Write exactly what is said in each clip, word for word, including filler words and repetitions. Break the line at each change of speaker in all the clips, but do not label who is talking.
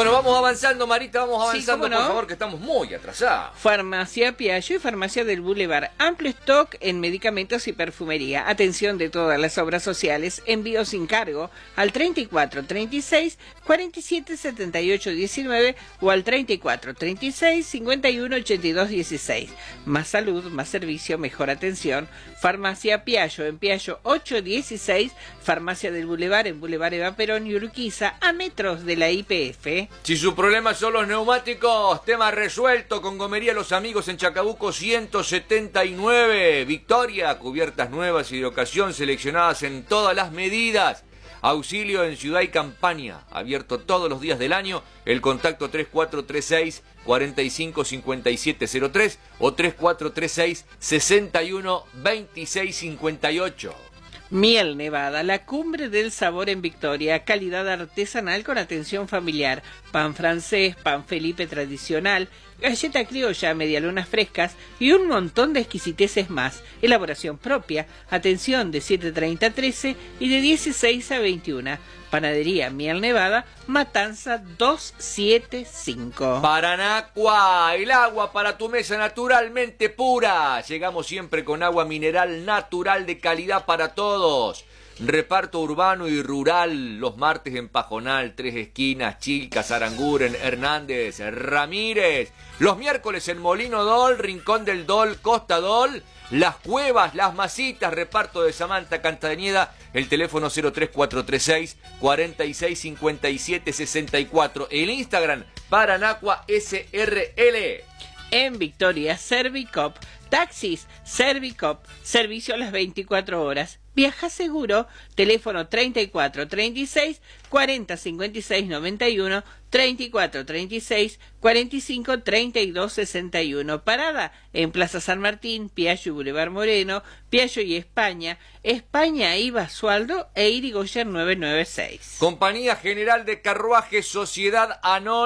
Bueno, vamos avanzando, Marita, vamos avanzando,
Sí, ¿cómo no?
por favor, que estamos muy atrasados.
Farmacia Piaggio y Farmacia del Boulevard. Amplio stock en medicamentos y perfumería. Atención de todas las obras sociales. Envío sin cargo al treinta y cuatro, treinta y seis, cuarenta y siete, setenta y ocho, diecinueve o al treinta y cuatro, treinta y seis, cincuenta y uno, ochenta y dos, dieciséis. Más salud, más servicio, mejor atención. Farmacia Piaggio en Piaggio ocho dieciséis. Farmacia del Boulevard en Boulevard Eva Perón y Urquiza, a metros de la I P F.
Si su problema son los neumáticos, tema resuelto con Gomería Los Amigos en Chacabuco ciento setenta y nueve. Victoria, cubiertas nuevas y de ocasión seleccionadas en todas las medidas. Auxilio en Ciudad y Campaña, abierto todos los días del año. El contacto tres cuatro tres seis, cuarenta y cinco, cincuenta y siete cero tres o tres cuatro tres seis, sesenta y uno, veintiséis cincuenta y ocho.
Miel Nevada, la cumbre del sabor en Victoria, calidad artesanal con atención familiar, pan francés, pan Felipe tradicional, galleta criolla, medialunas frescas y un montón de exquisiteces más. Elaboración propia, atención de siete treinta a trece y de dieciséis a veintiuna. Panadería Miel Nevada, Matanza doscientos setenta y cinco.
Paranacua, el agua para tu mesa naturalmente pura. Llegamos siempre con agua mineral natural de calidad para todos. Reparto urbano y rural, los martes en Pajonal, Tres Esquinas, Chilcas, Aranguren, Hernández, Ramírez. Los miércoles en Molino Dol, Rincón del Dol, Costa Dol. Las Cuevas, Las Masitas, reparto de Samantha Cantañeda, el teléfono cero tres cuatro tres seis, cuarenta y seis, cincuenta y siete, sesenta y cuatro, el Instagram Paranacua S R L.
En Victoria, Servicop, taxis, Servicop, servicio a las veinticuatro horas. Viaja seguro, teléfono treinta y cuatro, treinta y seis, cuarenta, cincuenta y seis, noventa y uno, treinta y cuatro, treinta y seis, cuarenta y cinco, treinta y dos, sesenta y uno. Parada en Plaza San Martín, Piaggio y Boulevard Moreno, Piaggio y España, España y Basualdo e Irigoyen novecientos noventa y seis.
Compañía General de Carruajes, Sociedad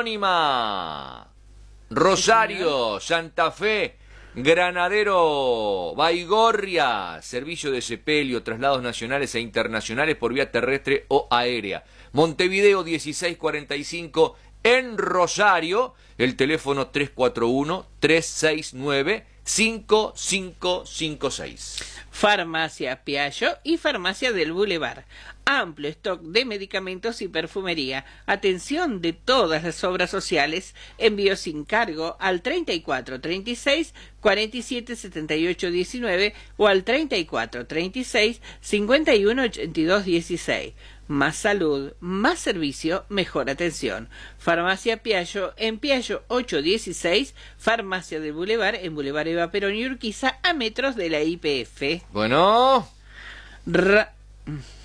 Anónima. Rosario, Santa Fe, Granadero, Baigorria, servicio de sepelio, traslados nacionales e internacionales por vía terrestre o aérea. Montevideo dieciséis cuarenta y cinco en Rosario, el teléfono tres cuatro uno, tres seis nueve, cinco cinco cinco seis.
Farmacia Piaggio y Farmacia del Boulevard. Amplio stock de medicamentos y perfumería. Atención de todas las obras sociales. Envío sin cargo al treinta y cuatro, treinta y seis, cuarenta y siete, setenta y ocho, diecinueve o al treinta y cuatro, treinta y seis, cincuenta y uno, ochenta y dos, dieciséis. Más salud, más servicio, mejor atención. Farmacia Piaggio en Piaggio ocho dieciséis, Farmacia del Boulevard en Boulevard Eva Perón y Urquiza, a metros de la I P F.
Bueno.
Ra